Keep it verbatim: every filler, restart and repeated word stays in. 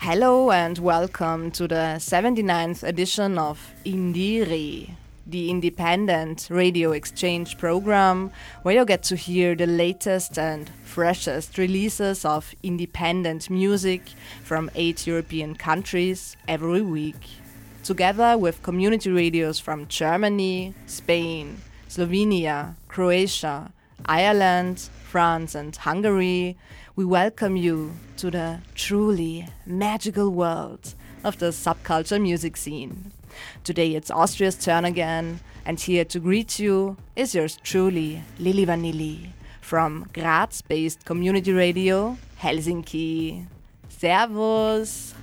Hello and welcome to the seventy-ninth edition of Indire, the independent radio exchange program where you get to hear the latest and freshest releases of independent music from eight European countries every week. Together with community radios from Germany, Spain, Slovenia, Croatia, Ireland, France and Hungary, we welcome you to the truly magical world of the subculture music scene. Today it's Austria's turn again, and here to greet you is yours truly, Lili Vanilli, from Graz-based community radio, Helsinki. Servus!